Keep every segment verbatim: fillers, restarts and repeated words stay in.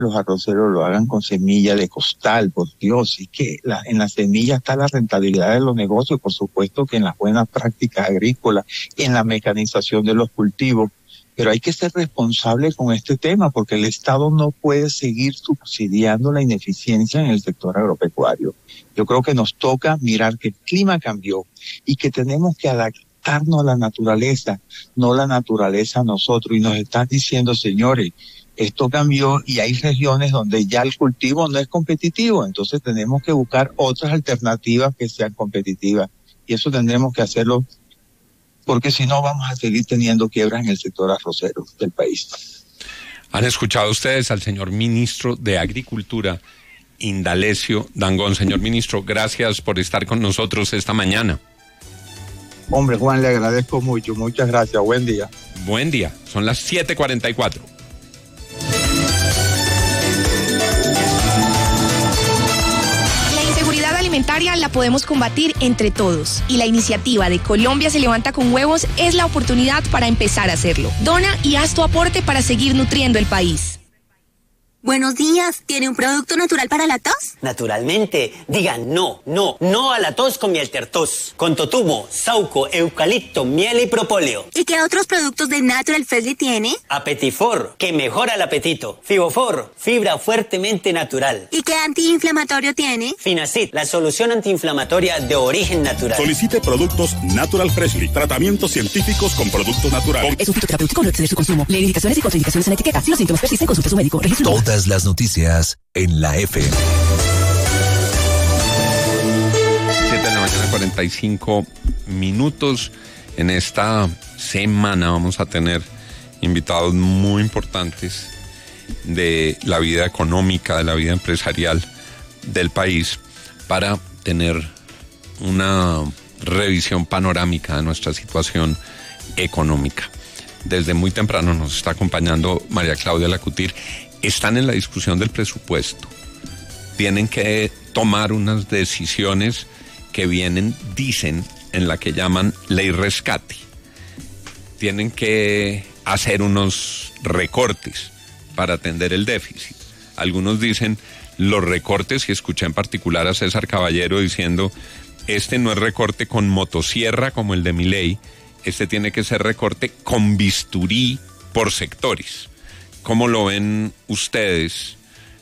los arroceros lo hagan con semilla de costal, por Dios, y que la, en la semilla está la rentabilidad de los negocios, por supuesto que en las buenas prácticas agrícolas, en la mecanización de los cultivos, pero hay que ser responsable con este tema, porque el Estado no puede seguir subsidiando la ineficiencia en el sector agropecuario. Yo creo que nos toca mirar que el clima cambió y que tenemos que adaptarnos a la naturaleza, no la naturaleza a nosotros, y nos están diciendo, señores, esto cambió y hay regiones donde ya el cultivo no es competitivo, entonces tenemos que buscar otras alternativas que sean competitivas, y eso tendremos que hacerlo porque si no vamos a seguir teniendo quiebras en el sector arrocero del país. Han escuchado ustedes al señor ministro de Agricultura, Indalecio Dangond. Señor ministro, gracias por estar con nosotros esta mañana. Hombre, Juan, le agradezco mucho, muchas gracias, buen día. Buen día, son las siete cuarenta y cuatro. Alimentaria la podemos combatir entre todos, y la iniciativa de Colombia se levanta con huevos es la oportunidad para empezar a hacerlo. Dona y haz tu aporte para seguir nutriendo el país. Buenos días, ¿tiene un producto natural para la tos? Naturalmente, digan no, no, no a la tos con miel tertos, con totumo, sauco, eucalipto, miel y propóleo. ¿Y qué otros productos de Natural Freshly tiene? Apetifor, que mejora el apetito. Fibofor, fibra fuertemente natural. ¿Y qué antiinflamatorio tiene? Finacid, la solución antiinflamatoria de origen natural. Solicite productos Natural Freshly, tratamientos científicos con productos naturales. Es un fitoterapéutico, no exceder su consumo. Lee indicaciones y contraindicaciones en la etiqueta. Si los síntomas persisten, consulte a su médico. Registro. Todas las noticias en la F M. siete de la mañana, cuarenta y cinco minutos. En esta semana vamos a tener invitados muy importantes de la vida económica, de la vida empresarial del país, para tener una revisión panorámica de nuestra situación económica. Desde muy temprano nos está acompañando María Claudia Lacutir. Están en la discusión del presupuesto. Tienen que tomar unas decisiones que vienen, dicen, en la que llaman ley rescate. Tienen que hacer unos recortes para atender el déficit. Algunos dicen los recortes, y escuché en particular a César Caballero diciendo, este no es recorte con motosierra como el de Milei, este tiene que ser recorte con bisturí por sectores. ¿Cómo lo ven ustedes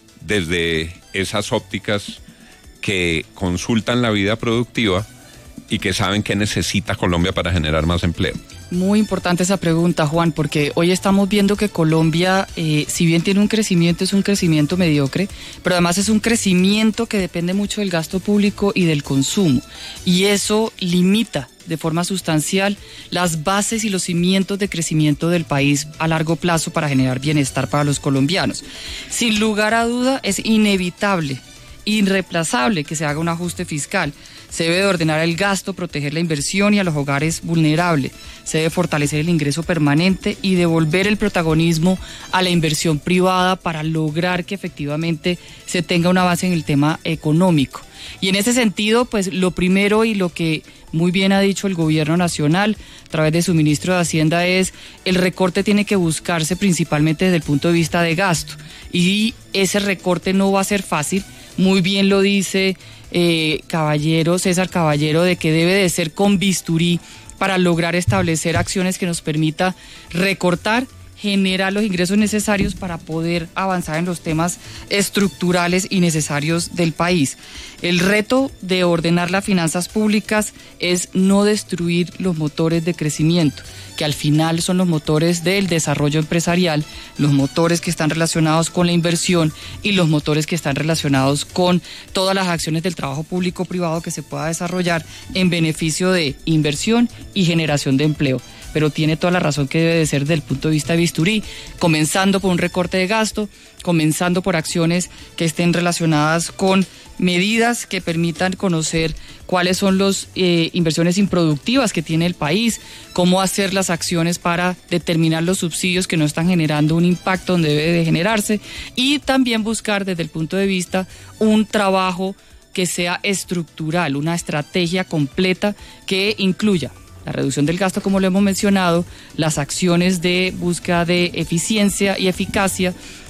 desde esas ópticas que consultan la vida productiva y que saben qué necesita Colombia para generar más empleo? Muy importante esa pregunta, Juan, porque hoy estamos viendo que Colombia, eh, si bien tiene un crecimiento, es un crecimiento mediocre, pero además es un crecimiento que depende mucho del gasto público y del consumo, y eso limita de forma sustancial las bases y los cimientos de crecimiento del país a largo plazo para generar bienestar para los colombianos. Sin lugar a duda, es inevitable, irreemplazable que se haga un ajuste fiscal. Se debe de ordenar el gasto, proteger la inversión y a los hogares vulnerables. Se debe fortalecer el ingreso permanente y devolver el protagonismo a la inversión privada para lograr que efectivamente se tenga un avance en el tema económico. Y en ese sentido, pues lo primero y lo que muy bien ha dicho el gobierno nacional a través de su ministro de Hacienda es el recorte tiene que buscarse principalmente desde el punto de vista de gasto. Y ese recorte no va a ser fácil, muy bien lo dice Eh, Caballero, César Caballero, de que debe de ser con bisturí para lograr establecer acciones que nos permita recortar, generar los ingresos necesarios para poder avanzar en los temas estructurales y necesarios del país. El reto de ordenar las finanzas públicas es no destruir los motores de crecimiento, que al final son los motores del desarrollo empresarial, los motores que están relacionados con la inversión y los motores que están relacionados con todas las acciones del trabajo público-privado que se pueda desarrollar en beneficio de inversión y generación de empleo. Pero tiene toda la razón que debe de ser desde el punto de vista de bisturí, comenzando por un recorte de gasto, comenzando por acciones que estén relacionadas con medidas que permitan conocer cuáles son las eh, inversiones improductivas que tiene el país, cómo hacer las acciones para determinar los subsidios que no están generando un impacto donde debe de generarse, y también buscar desde el punto de vista un trabajo que sea estructural, una estrategia completa que incluya la reducción del gasto, como lo hemos mencionado, las acciones de búsqueda de eficiencia y eficacia,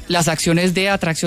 las acciones de atracción